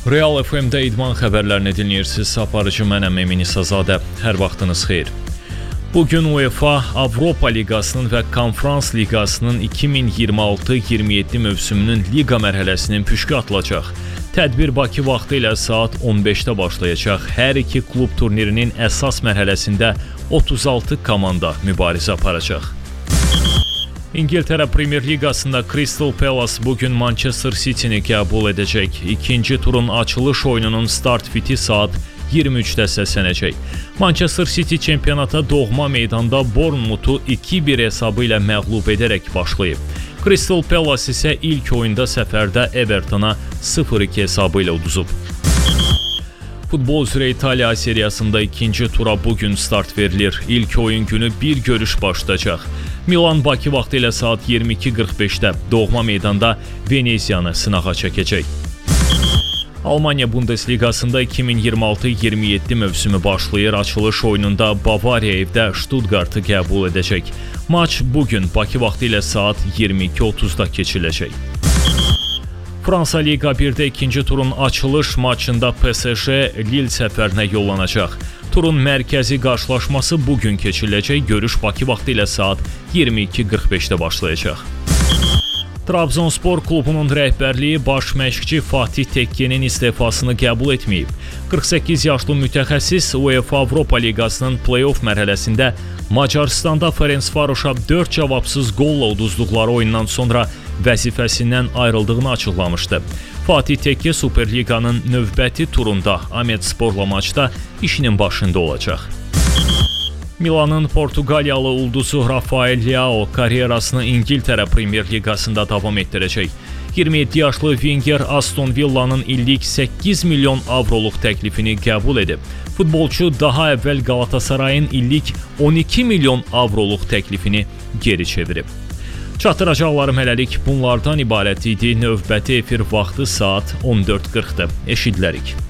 Real FM-də idman xəbərlərini dinləyirsiniz. Aparıcı mənəm Emin İsazadə. Hər vaxtınız xeyir. Bugün UEFA Avropa Liqasının və Konferans Liqasının 2026-27 mövsümünün liqa mərhələsinin püşkü atılacaq. Tədbir Bakı vaxtı ilə saat 15-də başlayacaq. Hər iki klub turnirinin əsas mərhələsində 36 komanda mübarizə aparacaq. İngiltərə Premier Liqasında Crystal Palace bugün Manchester City-ni qəbul edəcək. İkinci turun açılış oyununun start fiti saat 23-də səslənəcək. Manchester City çempionata doğma meydanda Bournemouth-u 2-1 hesabı ilə məğlub edərək başlayıb. Crystal Palace isə ilk oyunda səfərdə Evertona 0-2 hesabı ilə uduzub. Futbol üzrə İtaliya seriyasında ikinci tura bugün start verilir. İlk oyun günü bir görüş başlayacaq. Milan Bakı vaxtı ilə saat 22:45-də doğma meydanda Veneziyanı sınağa çəkəcək. Almaniya Bundesliqasında 2026-27 mövsümü başlayır. Açılış oyununda Bavariya evdə Stuttgartı qəbul edəcək. Maç bugün Bakı vaxtı ilə saat 22:30-da keçiriləcək. Fransa Liqa 1-də ikinci turun açılış maçında PSG Lille səfərinə yollanacaq. Turun mərkəzi qarşılaşması bugün keçiriləcək. Görüş Bakı vaxtı ilə saat 22:45-də başlayacaq. Trabzonspor klubunun rəhbərliyi baş məşqçi Fatih Tekkenin istefasını qəbul etməyib. 48 yaşlı mütəxəssis UEFA Avropa Liqasının play-off mərhələsində Macaristanda Ferencvarosha 4 cavabsız qolla uduzduqları oyundan sonra vəzifəsindən ayrıldığını açıqlamışdı. Fatih Tekke Superliqanın növbəti turunda Ahmedsporla maçda işinin başında olacaq. Milanın Portuqaliyalı ulduzu Rafael Leao karyerasını İngiltərə Premier Liqasında davam etdirəcək. 27 yaşlı Wenger Aston Villa'nın illik 8 milyon avroluq təklifini qəbul edib. Futbolçu daha əvvəl Galatasarayın illik 12 milyon avroluq təklifini geri çevirib. Çatdıracaqlarım hələlik bunlardan ibarət idi. Növbəti efir vaxtı saat 14:40-dır. Eşidilərik.